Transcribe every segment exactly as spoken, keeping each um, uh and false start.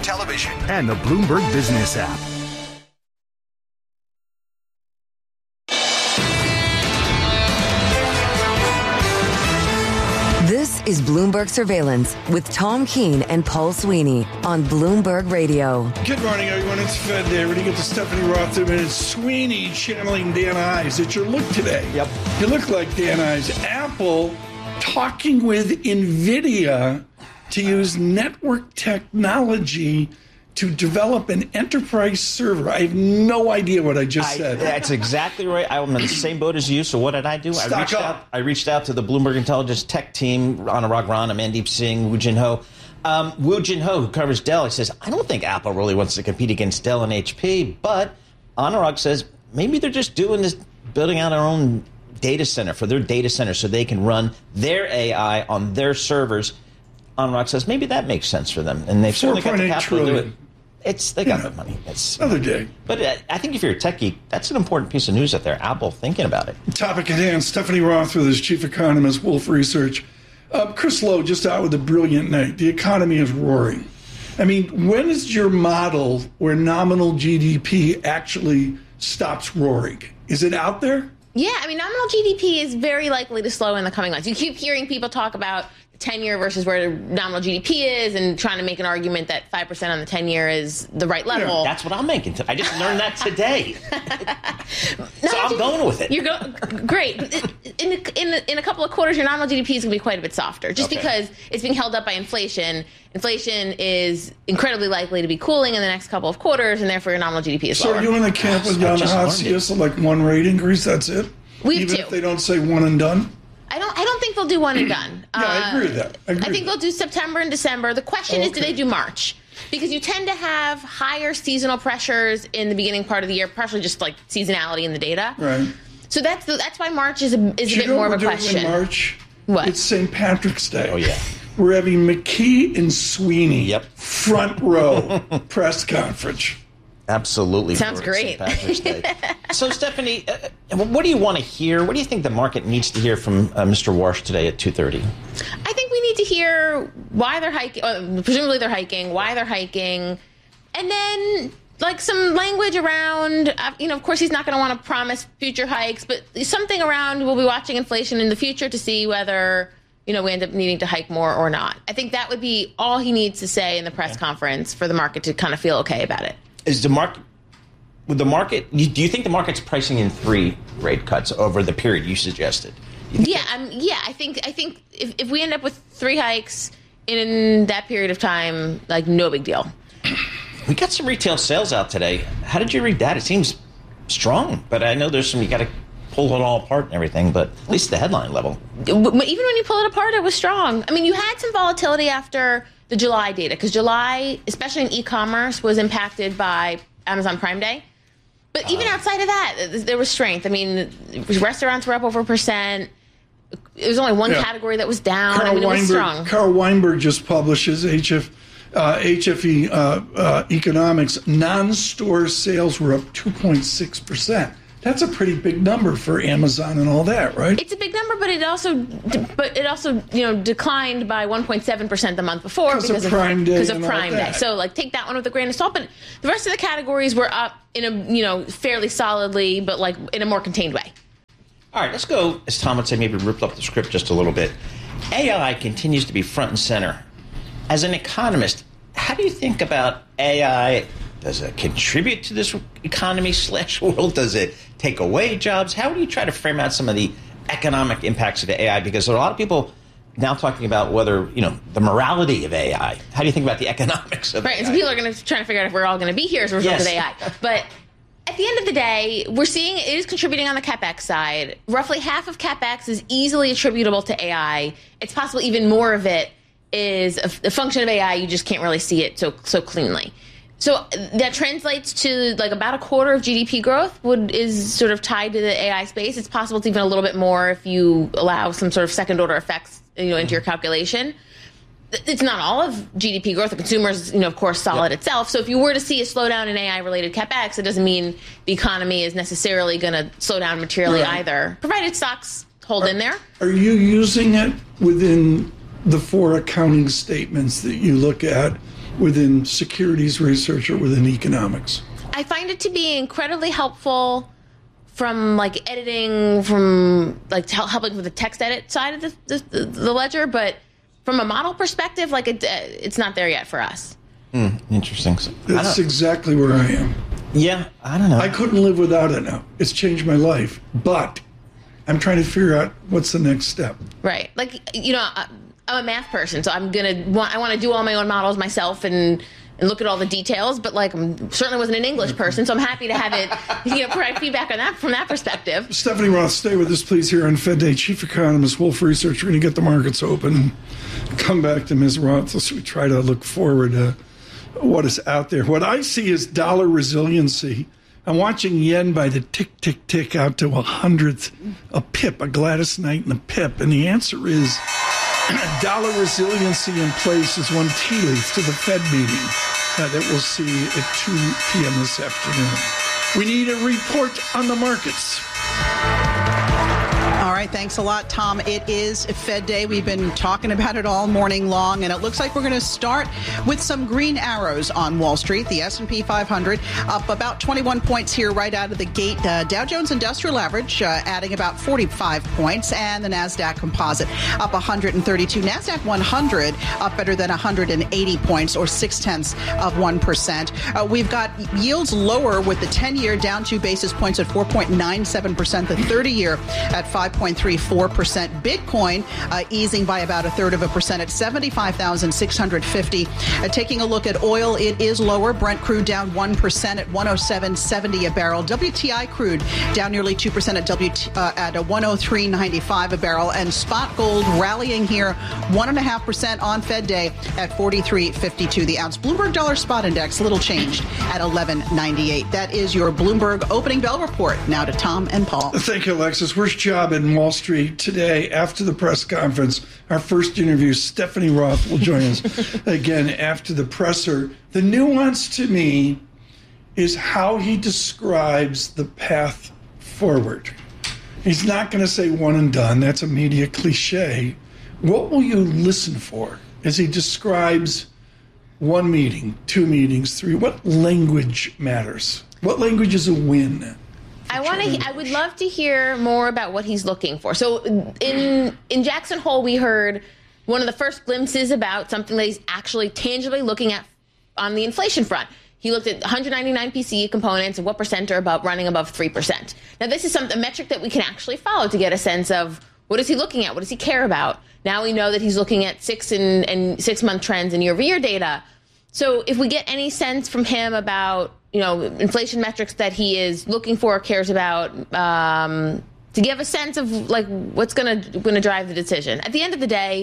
television, and the Bloomberg Business app. This is Bloomberg Surveillance with Tom Keene and Paul Sweeney on Bloomberg Radio. Good morning, everyone. It's Fed Day. We're going to get to Stephanie Rothman and Sweeney channeling Dan Ives. It's your look today. Yep. You look like Dan Ives. Apple talking with NVIDIA to use network technology to develop an enterprise server. I have no idea what I just I, said. That's exactly right. I'm in the same boat as you. So what did I do? Stock I reached up. out. I reached out to the Bloomberg Intelligence tech team, Anurag Rana, Mandeep Singh, Woo Jin Ho. Um, Woo Jin Ho, who covers Dell, he says, I don't think Apple really wants to compete against Dell and H P, but Anurag says maybe they're just doing this, building out their own data center for their data center so they can run their A I on their servers. Anurag says maybe that makes sense for them, and they've certainly got the capital to do it. It's they got Yeah. the money. It's Another day. But uh, I think if you're a tech geek, that's an important piece of news out there. Apple thinking about it. Topic at hand. Stephanie Rothman is chief economist, Wolf Research. Uh, Chris Lowe just out with a brilliant night. The economy is roaring. I mean, when is your model where nominal G D P actually stops roaring? Is it out there? Yeah, I mean, nominal G D P is very likely to slow in the coming months. You keep hearing people talk about ten-year versus where nominal G D P is and trying to make an argument that five percent on the ten-year is the right level. Yeah, that's what I'm making. T- I just learned that today. no, so I'm going with it. You're go- great. In a, in, a, in a couple of quarters, your nominal G D P is going to be quite a bit softer, just Okay. because it's being held up by inflation. Inflation is incredibly likely to be cooling in the next couple of quarters, and therefore your nominal G D P is So lower. are you in the camp with Jan Hatzius, like one rate increase, that's it? We have Even two. if they don't say one and done? I don't. I don't think they'll do one and done. Yeah, I agree with that. I agree I think with they'll do September and December. The question is, do Okay. they do March? Because you tend to have higher seasonal pressures in the beginning part of the year, partially just like seasonality in the data. Right. So that's the, that's why March is a, is Do a you bit know more what of a we're doing question. in March? What? It's Saint Patrick's Day. Oh, yeah. We're having McKee and Sweeney Yep. front row press conference. Absolutely. Sounds for great. Saint Patrick's Day. So, Stephanie, uh, what do you want to hear? What do you think the market needs to hear from uh, Mister Warsh today at two thirty? I think we need to hear why they're hiking. Uh, presumably they're hiking. Why they're hiking, and then like some language around. Uh, you know, of course, he's not going to want to promise future hikes, but something around. We'll be watching inflation in the future to see whether you know we end up needing to hike more or not. I think that would be all he needs to say in the press Okay. conference for the market to kind of feel okay about it. Is the market, with the market, do you think the market's pricing in three rate cuts over the period you suggested? You Yeah, um, yeah. I think I think if, if we end up with three hikes in that period of time, like no big deal. We got some retail sales out today. How did you read that? It seems strong, but I know there's some, you got to pull it all apart and everything, but at least the headline level. Even when you pull it apart, it was strong. I mean, you had some volatility after the July data, because July, especially in e-commerce, was impacted by Amazon Prime Day. But even Uh, outside of that, there was strength. I mean, restaurants were up over a percent. It was only one Yeah. category that was down. Carl I mean, it was Weinberg, strong. Carl Weinberg just publishes H F, uh, H F E uh, uh, Economics. Non-store sales were up two point six percent. That's a pretty big number for Amazon and all that, right? It's a big number, but it also, but it also, you know, declined by one point seven percent the month before Because of because Prime Day because of and all Prime Day. that. So, like, take that one with a grain of salt. But the rest of the categories were up in a, you know, fairly solidly, but like in a more contained way. All right, let's go, as Tom would say, maybe rip up the script just a little bit. A I continues to be front and center. As an economist, how do you think about A I? Does it contribute to this economy slash world? Does it take away jobs? How do you try to frame out some of the economic impacts of A I? Because there are a lot of people now talking about whether, you know, the morality of A I. How do you think about the economics of Right, A I? and so people are going to try to figure out if we're all going to be here as a result Yes. of A I. But at the end of the day, we're seeing it is contributing on the CapEx side. Roughly half of CapEx is easily attributable to A I. It's possible even more of it is a, a function of A I. You just can't really see it so so cleanly. So that translates to like about a quarter of G D P growth would is sort of tied to the A I space. It's possible it's even a little bit more if you allow some sort of second order effects, you know, into your calculation. It's not all of G D P growth. The consumer is, you know, of course, solid Yep. itself. So if you were to see a slowdown in A I-related CapEx, it doesn't mean the economy is necessarily going to slow down materially Right. either, provided stocks hold in there. Are you using it within the four accounting statements that you look at within securities research or within economics? I find it to be incredibly helpful from like editing, from like t- helping with the text edit side of the, the, the ledger, but from a model perspective, like it, uh, it's not there yet for us. Mm, interesting. So, That's exactly where I am. Yeah, I don't know. I couldn't live without it now. It's changed my life, but I'm trying to figure out what's the next step. Right. Like, you know, I'm a math person, so I'm going to want, I want to do all my own models myself and, and look at all the details, but like, I certainly wasn't an English person, so I'm happy to have it, you know, provide feedback on that from that perspective. Stephanie Roth, stay with us, please, here on Fed Day. Chief Economist, Wolfe Research. We're going to get the markets open and come back to Miz Roth as we try to look forward to what is out there. What I see is dollar resiliency. I'm watching yen by the tick, tick, tick out to a hundredth, a pip, a Gladys Knight and a pip. And the answer is dollar resiliency in place is one tea leaf to the Fed meeting uh, that we'll see at two p.m. this afternoon. We need a report on the markets. All right, thanks a lot, Tom. It is Fed Day. We've been talking about it all morning long, and it looks like we're going to start with some green arrows on Wall Street. The S and P five hundred up about twenty-one points here right out of the gate. Uh, Dow Jones Industrial Average uh, adding about forty-five points, and the NASDAQ Composite up one hundred thirty-two. NASDAQ one hundred up better than one hundred eighty points, or six-tenths of one percent. Uh, we've got yields lower with the ten-year down two basis points at four point nine seven percent, the thirty-year at five point three four percent. Bitcoin uh, easing by about a third of a percent at seventy-five thousand six hundred fifty. Uh, taking a look at oil, it is lower. Brent crude down one percent at one oh seven seventy a barrel. W T I crude down nearly two percent at W T, uh, at a one oh three ninety-five a barrel. And spot gold rallying here one point five percent on Fed Day at forty-three fifty-two the ounce. Bloomberg Dollar Spot Index little changed at eleven ninety-eight. That is your Bloomberg Opening Bell Report. Now to Tom and Paul. Thank you, Alexis. Worst job in Wall Street today after the press conference. Our first interview, Stephanie Roth will join us again after the presser. The nuance to me is how he describes the path forward. He's not going to say one and done. That's a media cliche. What will you listen for as he describes one meeting, two meetings, three? What language matters? What language is a win? I want to. I would love to hear more about what he's looking for. So in in Jackson Hole, we heard one of the first glimpses about something that he's actually tangibly looking at on the inflation front. He looked at one hundred ninety-nine P C E components and what percent are about running above three percent. Now, this is some a metric that we can actually follow to get a sense of what is he looking at, what does he care about. Now we know that he's looking at six and, and six month trends and year over year data. So if we get any sense from him about, you know, inflation metrics that he is looking for, cares about, um, to give a sense of like what's going to going to drive the decision. At the end of the day,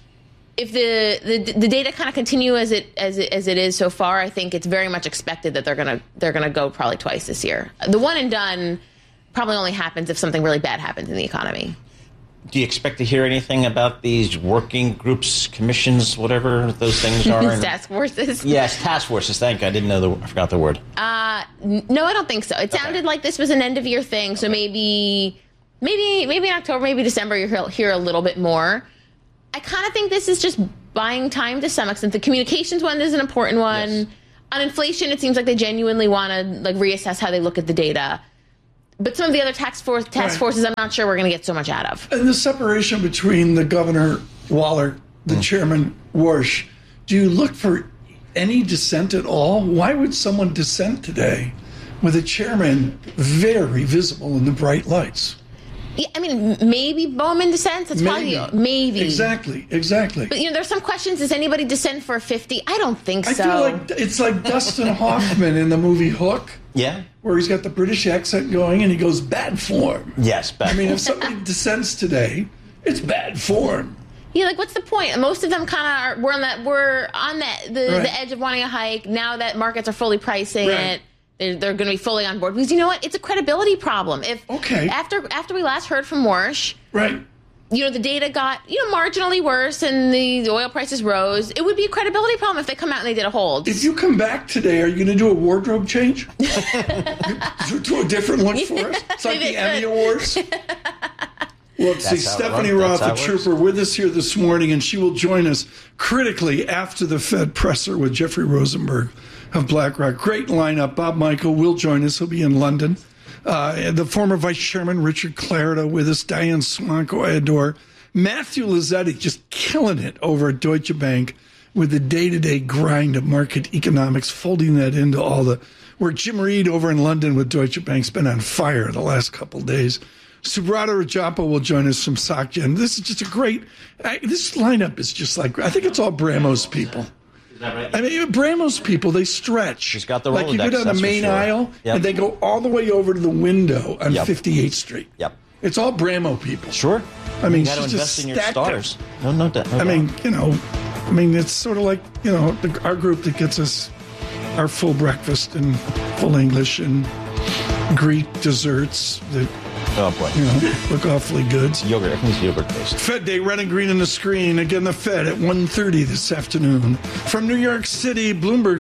if the the, the data kind of continue as it as it, as it is so far, I think it's very much expected that they're gonna they're gonna go probably twice this year. The one and done probably only happens if something really bad happens in the economy. Do you expect to hear anything about these working groups, commissions, whatever those things are? Task forces? Yes, task forces. Thank you. I didn't know the, I forgot the word. Uh, no, I don't think so. It sounded okay. like this was an end of year thing, so okay. maybe, maybe, maybe in October, maybe December, you'll hear a little bit more. I kind of think this is just buying time to some extent. The communications one is an important one. Yes. On inflation, it seems like they genuinely want to like reassess how they look at the data. But some of the other task force task right. forces, I'm not sure we're going to get so much out of. And the separation between the governor, Waller, the mm. chairman, Warsh, do you look for any dissent at all? Why would someone dissent today with a chairman very visible in the bright lights? Yeah, I mean, maybe Bowman dissents. That's maybe. probably maybe. Exactly, exactly. But, you know, there's some questions. Does anybody dissent for a fifty? I don't think I so. I feel like it's like Dustin Hoffman in the movie Hook. Yeah. Where he's got the British accent going and he goes, bad form. Yes, bad I mean, form. if somebody dissents today, it's bad form. Yeah, like what's the point? Most of them kind of are we're on that we're on that the, right. the edge of wanting a hike. Now that markets are fully pricing right. it. They're, they're going to be fully on board because you know what? It's a credibility problem. If okay. after after we last heard from Warsh, right? You know, the data got you know marginally worse and the oil prices rose. It would be a credibility problem if they come out and they did a hold. If you come back today, are you going to do a wardrobe change? To a different look for us? It's like the Emmy Awards. Well, let's see, That's how it Stephanie runs. Roth, That's a how it works. trooper, with us here this morning, and she will join us critically after the Fed presser with Jeffrey Rosenberg of BlackRock. Great lineup. Bob Michael will join us. He'll be in London. Uh, the former Vice Chairman Richard Clarida with us. Diane Swanko, I adore. Matthew Lazzetti just killing it over at Deutsche Bank with the day-to-day grind of market economics, folding that into all the work. Jim Reed over in London with Deutsche Bank's been on fire the last couple of days. Subrata Rajappa will join us from SocGen. This is just a great, I, this lineup is just like, I think it's all Bramos people. Is that right? I mean, Bramos people, they stretch. She's got the Like you go Rolodex, down the that's for main sure. aisle, Yep. and they go all the way over to the window on Yep. fifty-eighth Street. Yep. It's all Bramo people. Sure. I mean, you got to she's invest just in your stacked stars. No, no, doubt. No I doubt. mean, you know, I mean, it's sort of like, you know, the, our group that gets us our full breakfast and full English and Greek desserts that, oh boy, you know, look awfully good. yogurt. I think it's yogurt based. Fed Day, red and green on the screen. Again, the Fed at one thirty this afternoon. From New York City, Bloomberg